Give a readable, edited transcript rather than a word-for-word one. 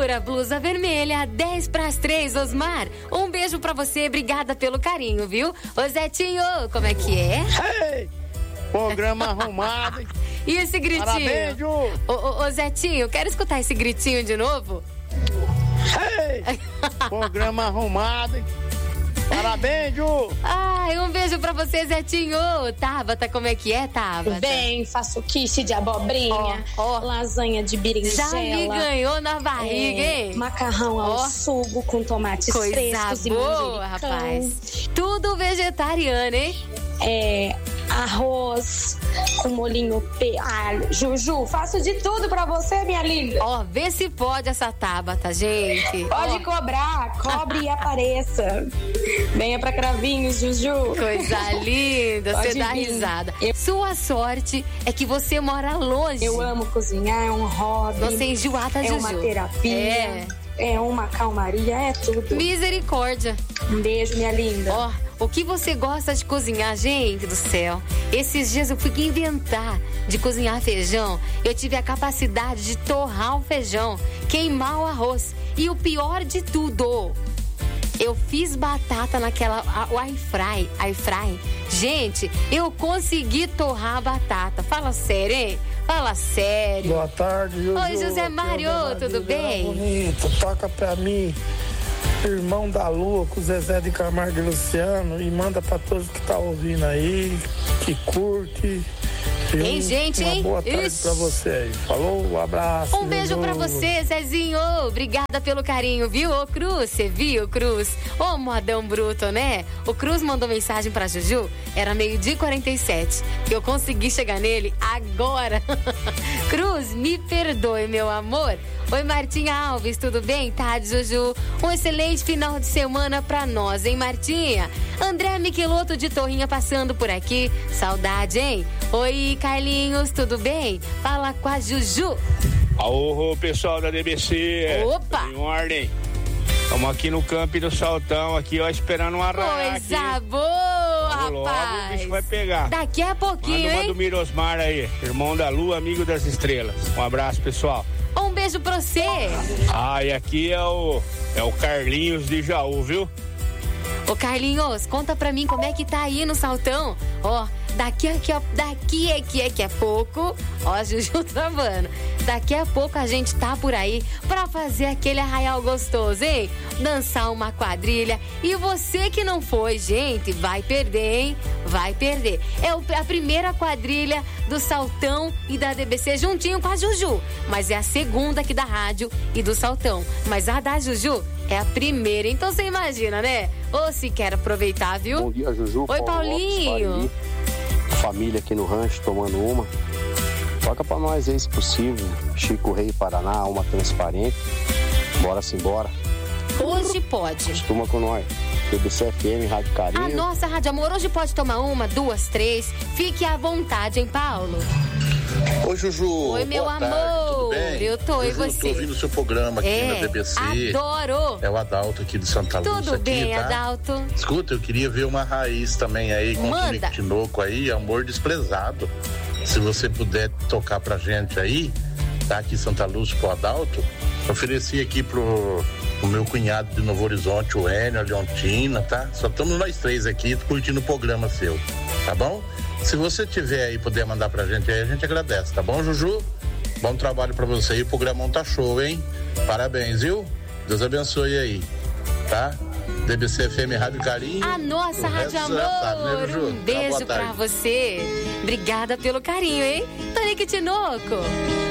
Natura, blusa vermelha, 10 para as 3, Osmar. Um beijo pra você, obrigada pelo carinho, viu? Ô Zetinho, como é que é? Hey, programa arrumado, hein? E esse gritinho? Parabéns, Ju. Ô Zetinho, quero escutar esse gritinho de novo? Hey, programa arrumado, hein? Parabéns, Ju! Ai, um beijo pra você, Zetinho. Tabata, como é que é, Tabata? Bem, faço quiche de abobrinha, lasanha de berinjela. Já me ganhou na barriga, hein? Macarrão ao sugo com tomates frescos boa, e manjericão. rapaz. Tudo vegetariano, hein? Arroz com molhinho Juju, faço de tudo pra você, minha linda. Vê se pode essa Tabata, gente. Pode cobrar, cobre e apareça. Venha pra Cravinhos, Juju. Coisa linda, você dá risada. Sua sorte é que você mora longe. Eu amo cozinhar, é um hobby. Você é enjoada, Juju. É uma terapia. É uma calmaria, é tudo. Misericórdia. Um beijo, minha linda. O que você gosta de cozinhar, gente do céu? Esses dias eu fui inventar de cozinhar feijão. Eu tive a capacidade de torrar o feijão, queimar o arroz. E o pior de tudo, eu fiz batata naquela air fry. Gente, eu consegui torrar a batata. Fala sério, hein? Fala sério. Boa tarde, Juju. Oi, José Mário, tudo bem? Bonito, toca pra mim. Irmão da Lua, com o Zezé de Camargo e Luciano, e manda pra todos que tá ouvindo aí, que curte. Tem gente, hein? Boa tarde pra você aí. Falou, um abraço. Um beijo pra você, Zezinho. Obrigada pelo carinho, viu? Ô, Cruz, você viu, Cruz? Ô, modão bruto, né? O Cruz mandou mensagem pra Juju, era 12h47. Eu consegui chegar nele agora. Cruz, me perdoe, meu amor. Oi, Martinha Alves, tudo bem? Tá, Juju? Um excelente final de semana pra nós, hein, Martinha? André Michelotto de Torrinha passando por aqui. Saudade, hein? Oi, Carlinhos, tudo bem? Fala com a Juju. Alô, pessoal da DBC. Opa! Em ordem. Estamos aqui no Campo do Saltão, aqui, ó, esperando uma arraia. Coisa boa, rapaz. Logo o bicho vai pegar. Daqui a pouquinho, Manda uma hein? do Mirosmar aí, irmão da Lua, amigo das estrelas. Um abraço, pessoal. Um beijo pra você. E aqui é o Carlinhos de Jaú, viu? Ô, Carlinhos, conta pra mim como é que tá aí no Saltão. Daqui a pouco, Juju travando. Daqui a pouco a gente tá por aí pra fazer aquele arraial gostoso, hein? Dançar uma quadrilha. E você que não foi, gente, vai perder, hein? Vai perder. É a primeira quadrilha do Saltão e da DBC juntinho com a Juju. Mas é a segunda aqui da rádio e do Saltão. Mas a da Juju é a primeira. Então você imagina, né? Se quer aproveitar, viu? Bom dia, Juju. Oi, Paulinho. Família aqui no rancho tomando uma. Toca pra nós aí, se possível. Chico Rei, Paraná, uma transparente. Bora-se embora. Hoje pode. Costuma com nós. BBC FM, Rádio Carinho. A nossa Rádio Amor hoje pode tomar 1, 2, 3. Fique à vontade, hein, Paulo? Oi, Juju. Oi, meu boa amor. Tarde, tudo bem? Eu tô, e você? Tô ouvindo o seu programa aqui na DBC. Adoro. É o Adalto aqui de Santa Lúcia. Tudo bem, tá? Adalto? Escuta, eu queria ver uma raiz também aí com o Tonico Tinoco aí, Amor Desprezado. Se você puder tocar pra gente aí, tá aqui em Santa Lúcia com o Adalto. Ofereci aqui pro meu cunhado de Novo Horizonte, o Enio, a Leontina, tá? Só estamos nós três aqui curtindo o programa seu, tá bom? Se você tiver aí, puder mandar pra gente aí, a gente agradece, tá bom, Juju? Bom trabalho pra você aí, o programão tá show, hein? Parabéns, viu? Deus abençoe aí, tá? DBC FM Rádio Carinho. A nossa Rádio Amor. Sabe, né, Juju? Um beijo pra você. Obrigada pelo carinho, hein? Tonico Tinoco.